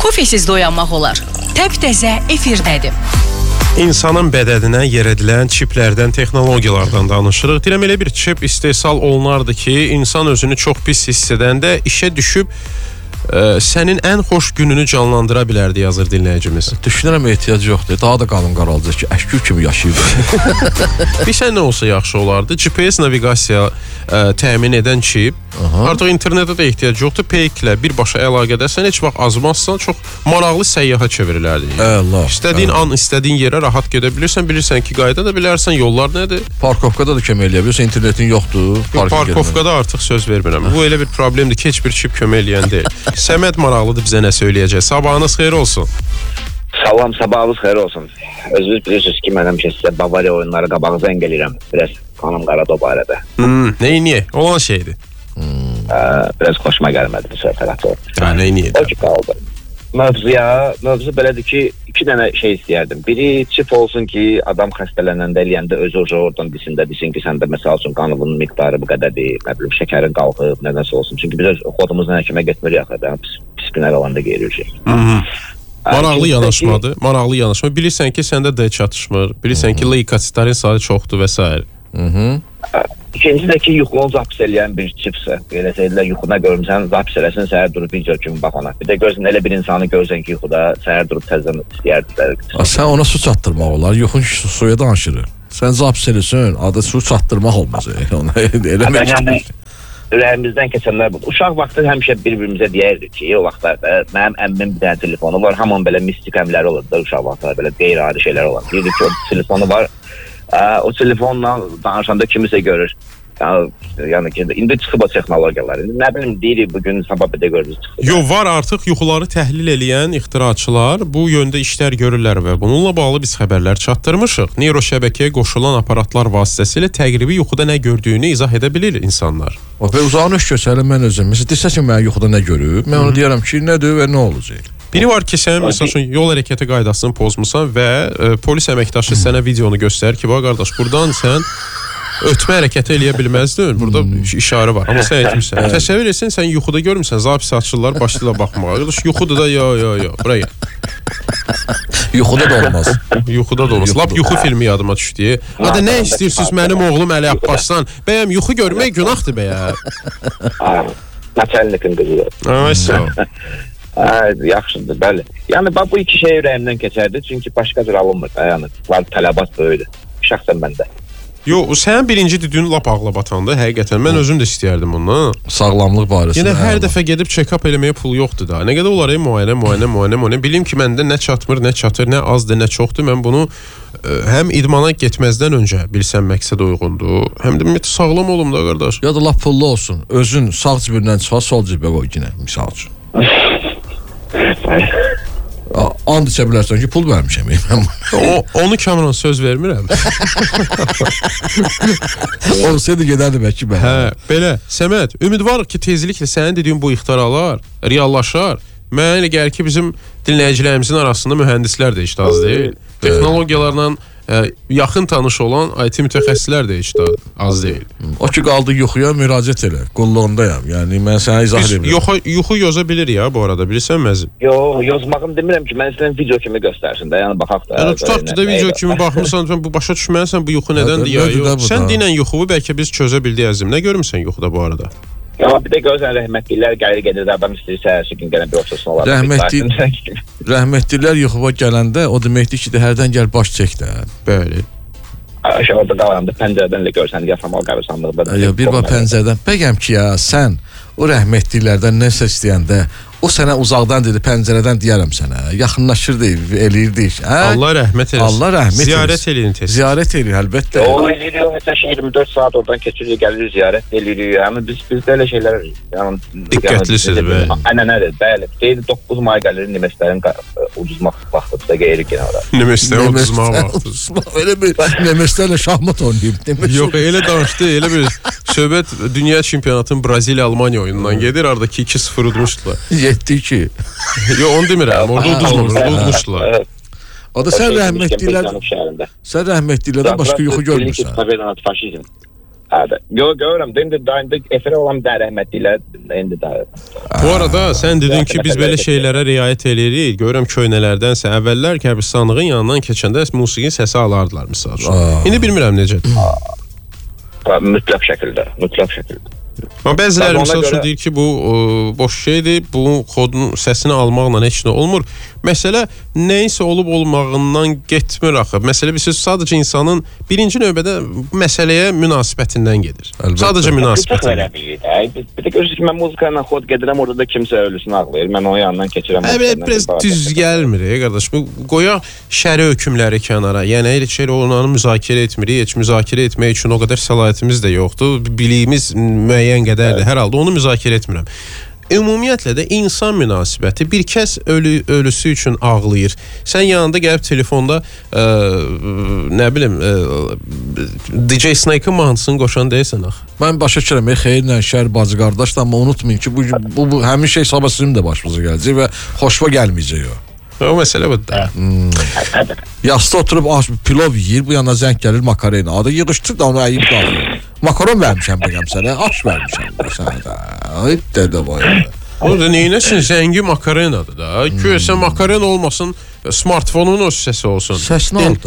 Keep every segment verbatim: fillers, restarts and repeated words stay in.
Kofesiz doyanmaq olar. Təp-təzə efirdədir. İnsanın bədəninə yer edilən çiplərdən, texnologiyalardan danışırıq. Deyirəm, elə bir çip istehsal olunardı ki, insan özünü çox pis hiss edəndə işə düşüb ə, sənin ən xoş gününü canlandıra bilərdi, yazır dinləyicimiz. Düşünürəm ehtiyac yoxdur. Daha da qalın qaralacaq ki, əşkür kimi yaşayıb. Bilsən nə olsa yaxşı olardı? G P S naviqasiya ə, təmin edən çip. Aha. Artıq internetə də ehtiyac yoxdur. Peyklə birbaşa əlaqədəsən, heç vaxt azmazsan, çox maraqlı səyyaha çevrilərdi. Allah. İstədiyin Allah. An, istədiyin yerə rahat gedə bilirsən. Bilirsən ki, qayda da bilərsən, yollar nədir? Parkovkada da kömək eləyə bilirsən, internetin yoxdur. Parkovkada artıq söz vermirəm. Bu elə bir problemdir ki, heç bir çip kömək eləyən deyil. Səməd maraqlıdır, bizə nə söyləyəcək? Sabahınız xeyir olsun. Salam, sabahınız xeyir olsun. Özünüz bilirsiniz ki, mən həmişə sizə Bavariya oyunları qabağı zəng eləyirəm. Biraz xanım Qarado barədə. Hmm, neyi niye? Olan şeydir. Hmm. Ee, biraz xoşuma gəlmədi bu söhbət. Ha, neyi niye? O ki qaldı. Mövzuya, mövzu belədir ki, iki dənə şey istəyərdim. Biri çip olsun ki, adam xəstələnəndə eləyəndə özü oca oradan disində desin ki, səndə məsəl üçün qanının miqdarı bu qədərdir, nə bilim, şəkərin qalxıb, nədənsə olsun. Çünki biz öz xodumuzdan həkimə getmirik axı, pis, pis günər alanda geririk. Maraqlı yanaşmadır, maraqlı yanaşma. Bilirsən ki, səndə D çatışmır, bilirsən ki, leykositlərin sayı çoxdur və s. İkinci də ki, yuxunu zaps eləyən bir çipsə, eləsəydilər, yuxuna görmüsən, zaps eləsin, səhər durub video kimi bax ona. Bir də gözün elə bir insanı görsən ki, yuxuda səhər durub təzdən istəyərdilər. Sən ona su çatdırmaq olar, yuxun suya danışırır. Sən zaps eləsin, adı su çatdırmaq olmaz. Eləmək yəni, ürəyimizdən keçənlər bu. Uşaq vaxtı həmişə bir-birimizə deyərdik ki, o vaxtlarda mənim əmmin bir dənə telefonu var, hamam belə mistik əmləri olurdu da uşaq vaxtlarda, belə qeyri-adi şeylər olan. Deyirdik ki, o telefonu var. O telefonla danışanda kimisə görür. Yəni, yəni ki, indi çıxıb o texnologiyalar. Nə bilim, deyirik bugün, sabah bir də görürüz çıxıb. Yo, var artıq yuxuları təhlil eləyən ixtiraçılar bu yöndə işlər görürlər və bununla bağlı biz xəbərlər çatdırmışıq. Neyro şəbəkəyə qoşulan aparatlar vasitəsilə təqribi yuxuda nə gördüyünü izah edə bilir insanlar. O, və uzağını göstərim mən özüm. Məsələn, desə ki, mən yuxuda nə görüb, mən onu deyərəm ki, nədir və nə olacaq? Biri var ki, sən məsəl üçün yol hərəkəti qaydasını pozmusan və e, polis əməkdaşı sənə videonu göstərir ki, bax qardaş, buradan sən ötmə hərəkəti eləyə bilməzdin. Burada işarə var. Amma sən etmirsən. Təsəvvür etsən, sən yuxuda görmüsən, zapis açırlar, başlayırlar baxmağa. Qardaş, yuxuda da yo yo yo, buraya. Yuxuda da olmaz. Yuxuda da olmaz. Lap yuxu filmi yadıma düşdü. Hadi nə istəyirsiniz mənim oğlum Əli Abbasdan? Bəyəm yuxu görmək günahdır bəyə. Naçalnikin qızı. Ay sağ ol. Hə, yaxşıdır, bəli. Yəni, bax, bu iki şey ürəyimdən keçərdi, çünki başqa cür alınmır. Yəni, var, tələbat böyüdür. Şəxsən məndə. Yo, sənin birinci düdüyün lap ağla batandı, həqiqətən. Mən özüm də istəyərdim ondan. Sağlamlıq barəsində. Yəni, hər dəfə gedib check-up eləməyə pul yoxdur da. Nə qədər olar, müayinə, müayinə, müayinə, müayinə. Bilim ki, məndə nə çatmır, nə çatır, nə azdır, nə çoxdur. Mən bunu ə, həm idmana getməzdən öncə bilsəm məqsəd uyğundur, həm də sağlam olum da, qardaş. Ya da lap pullu olsun. Özün sağ cibindən çıxar, sol cibə qoy yenə, misal üçün. And içə bilərsən ki, pul vermişəm. Onu Kamran söz vermirəm. Olsaydı gedərdi bəlkə mən. Hə, belə. Səməd, ümidvarıq ki, tezliklə sənin dediyin bu ixtiralar reallaşar. Mənə elə gəlir ki, bizim dinləyicilərimizin arasında mühəndislər də heç az deyil. Texnologiyalarla ə, yaxın tanış olan I T mütəxəssislər də heç də az deyil. O ki, qaldı yuxuya müraciət elə. Qulluğundayam. Yəni, mən sənə izah edə bilirəm. Yuxu, yuxu yoza bilir ya bu arada, bilirsən məzim? Yo, yozmağım demirəm ki, mən sizdən video kimi göstərsin də, yəni baxaq da. Yəni, tutaq ki, da video kimi baxmırsan, bu başa düşməlisən, bu yuxu nədəndir ya? Yox. Sən dinən yuxuvu bəlkə biz çözə bildik əzim. Nə görmüsən yuxuda bu arada? Ya, bir də görürsən, rəhmətliklər gəlir gedir, adam istəyirsə hər şey gün gələn bir otursun olar. Rəhmətlik, rəhmətliklər yuxuva gələndə o deməkdir ki, hərdən gəl baş çək də. Bəli. Aşağıda qalanında pəncərədən də görsən, yasamal qəbirstanlıqda. Ya, bir bax pəncərədən. Bəgəm ki, ya, sən o rəhmətliklərdən nəsə istəyəndə o sənə uzaqdan dedi, pəncərədən deyərəm sənə. Yaxınlaşır deyil, eləyirdik. Hə? Allah rəhmət eləsin. Allah rəhmət eləsin. Ziyarət eləyin tez. Ziyarət eləyir, əlbəttə. O eləyirik, hətta iyirmi dörd saat oradan keçirik, gəlirik, ziyarət eləyirik. Yəni, biz, bizdə elə şeylər... Yəni, diqqətlisiniz, bəli. Ənənədir, bəli. Deyil, doqquz may gəlirik, Nemeslərin ucuzmaq vaxtıdır da qeyrik yenə orada. Nemeslər ucuzmaq vaxtıdır. Elə bir Nemeslərlə şahmat oynayıb. Yox, elə danışdı, elə bir söhbət dünya çempionatının Braziliya-Almaniya oyunundan gedir, aradakı iki sıfır udmuşdular. Yetdi ki. Yox, onu demirəm, orada uduzmur, orada udmuşdular. O da sən rəhmətliklər sən rəhmətliklərdən başqa yuxu görmürsən. Faşizm. Hə, gör görürəm. İndi də indi efirə olan bir rəhmətliklər indi də. Bu arada sən dedin ki, biz belə şeylərə riayət eləyirik. Görürəm köynələrdənsə əvvəllər qəbristanlığın yanından keçəndə musiqi səsi alardılar misal üçün. İndi bilmirəm necədir. Mütləq şəkildə, mütləq şəkildə. Amma bəziləri misal üçün görə... deyir ki, bu ə, boş şeydir, bu kodun səsini almaqla heç nə olmur. Məsələ nəyinsə olub olmağından getmir axı. Məsələ bir söz sadəcə insanın birinci növbədə məsələyə münasibətindən gedir. Əlbəttə. Sadəcə münasibətindən. Bir də görürsünüz ki, mən muzika ilə xod gedirəm, orada da kimsə ölüsünü ağlayır. Mən o yandan keçirəm. Hə, biraz düz gəlmir, qardaş. Bu qoyaq şəri hökmləri kənara. Yəni heç şey onları müzakirə etmirik. Heç müzakirə etmək üçün o qədər səlahiyyətimiz də yoxdur. Biliyimiz müəyyən qədərdir. Evet. Hər halda onu müzakirə etmirəm. Ümumiyyətlə də insan münasibəti bir kəs ölü, ölüsü üçün ağlayır. Sən yanında gəlib telefonda ə, nə bilim ə, D J Snake-ın mahnısını qoşan deyəsən axı. Mən başa düşürəm, xeyirlə şər bacı qardaş da, amma unutmayın ki, bu, bu, bu həmin şey sabah sizin də başınıza gələcək və xoşuma gəlməyəcək o. O məsələ budur. Hmm. Yasda oturub aş, pilov yiyir, bu yana zəng gəlir makarena. Adı yığışdır da onu əyib qalır. Makaron vermişəm bəqəm sənə, aş vermişəm sənə də. Ay dədə vay. O da neynəsin, zəngi makarenadır da. Güyəsə makarena olmasın, smartfonun o səsi olsun. Səs nə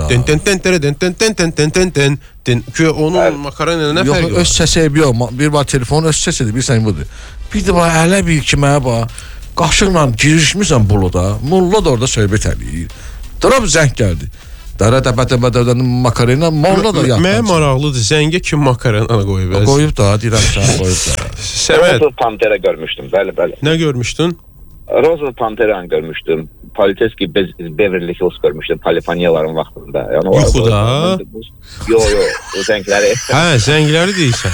oldu? Güyə onun makarena nə fərqi var? Yox, öz səsi evi yox. Bir var telefonun öz səsidir, bilsən budur. Bir də var, hələ bir ki mənə bax. Qaşıqla girişmirsən buluda, mulla da orada söhbət eləyir. Durab zəng gəldi. Dara da bədə bədə makarena, mulla da yatdı. Mənə maraqlıdır, zəngə kim makarena qoyub? Qoyub da, deyirəm sən qoyub da. Səməd. Rosa Pantera görmüşdüm, bəli, bəli. Nə görmüşdün? Rosa Pantera'nı görmüşdüm. Politeski Beverly Hills görmüşdüm, Polifoniyaların vaxtında. Yəni, yuxuda? Yox, yox, o zəngləri. Hə, zəngləri deyirsən.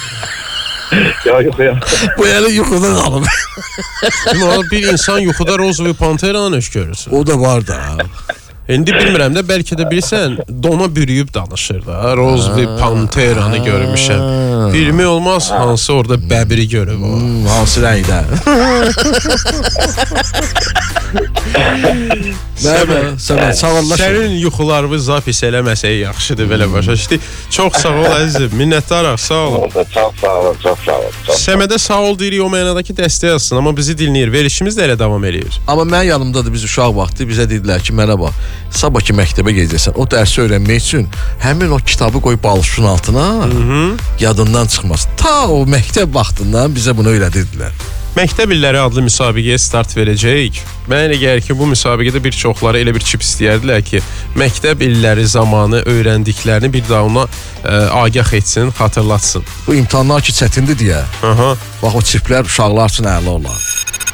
Yox, yox, yox. Bu yəni yuxuda qalıb. Bir insan yuxuda Rosa ve Pantera'nı eş görürsün. O da var da. İndi bilmirəm də, bəlkə də bilirsən, dona bürüyüb danışır da. Rosa ve Pantera'nı görmüşəm. Bilmək olmaz, hansı orada bəbiri görüb o. Hmm, hansı rəngdə. Səmət, Səmət, sağollaşın. Sənin yuxularımı zapis eləməsək yaxşıdır, belə başa düşdü. Çox sağ ol əzizim, minnətdarıq, sağ ol. Çox sağ ol, çox sağ ol. Səmədə sağ ol deyirik, o mənadakı dəstək yazsın, amma bizi dinləyir, verişimiz də elə davam eləyir. Amma mən yanımdadır, biz uşaq vaxtı, bizə dedilər ki, mənə bax, sabah ki məktəbə gedəcəksən, o dərsi öyrənmək üçün həmin o kitabı qoy balışın altına, Hı-hı. yadından çıxmaz. Ta o məktəb vaxtından bizə bunu öyrədirdilər. Məktəb illəri adlı müsabiqəyə start verəcəyik. Mənə elə gəlir ki, bu müsabiqədə bir çoxları elə bir çip istəyərdilər ki, məktəb illəri zamanı öyrəndiklərini bir daha ona ə, agah etsin, xatırlatsın. Bu imtahanlar ki, çətindir deyə. Aha. Bax, o çiplər uşaqlar üçün əla olar.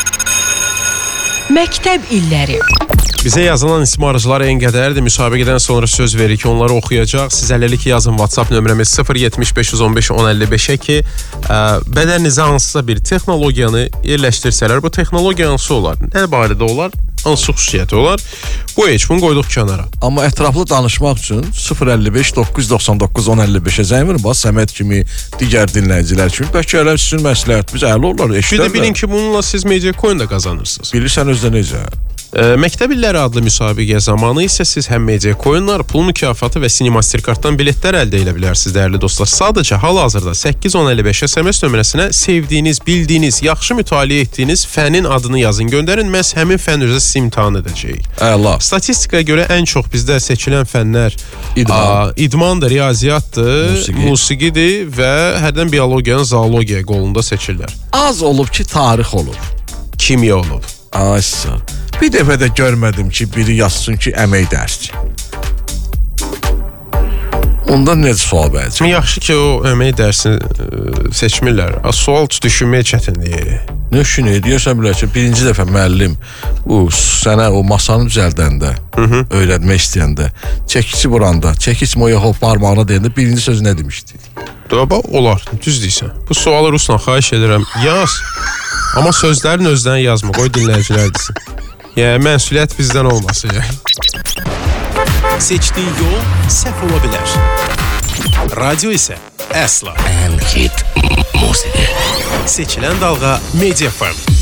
Məktəb illəri. Bizə yazılan isim arıcıları en qədərdir. Müsabiqədən sonra söz verir ki, onları oxuyacaq. Siz hələlik yazın WhatsApp nömrəmiz sıfır yetmiş beş yüz on beş on əlli beşə ki, bədəninizə hansısa bir texnologiyanı yerləşdirsələr, bu texnologiya hansı olar? Nə barədə olar? Hansı xüsusiyyəti olar? Bu heç bunu qoyduq kənara. Amma ətraflı danışmaq üçün sıfır əlli beş doqquz yüz doxsan doqquz on əlli beşə zəng verin. Bax, Səməd kimi digər dinləyicilər kimi. Bəlkə elə sizin məsləhətimiz əla olar, eşidərlər. Bir də bilin ki, bununla siz media coin də qazanırsınız. Bilirsən özdə necə? Ə, Məktəb illəri adlı müsabiqə zamanı isə siz həm media coinlar, pul mükafatı və Cinemastercarddan biletlər əldə edə bilərsiniz, dəyərli dostlar. Sadəcə hal-hazırda səkkiz on əlli beş S M S nömrəsinə sevdiyiniz, bildiyiniz, yaxşı mütaliə etdiyiniz fənin adını yazın, göndərin. Məhz həmin fən üzrə sizi imtahan edəcəyik. Əla. Statistikaya görə ən çox bizdə seçilən fənlər İdman. a, idmandır, riyaziyyatdır, musiqi. musiqidir və hərdən biologiyanın zoologiya qolunda seçirlər. Az olub ki, tarix olub. Kimya olub. Aysa. Bir dəfə də görmədim ki, biri yazsın ki, əmək dərsi. Ondan necə sual verəcək? Yaxşı ki, o əmək dərsini ə, seçmirlər. A, sual düşünməyə çətindir. Nə üçün deyirsən bilər ki, birinci dəfə müəllim bu sənə o masanı düzəldəndə, Hı-hı. öyrətmək istəyəndə, çəkici vuranda, çəkic moya hop barmağına deyəndə birinci söz nə demişdi? Daba olar, düz deyirsən. Bu sualı rusla xahiş edirəm, yaz. Amma sözlərin özdən yazma, qoy dinləyicilər desin. Yəni, məsuliyyət bizdən olmasın. Yəni. Seçdiyin yol səhv ola bilər. Radio isə əsla. Ən hit musiqi. Seçilən dalğa Mediafarm.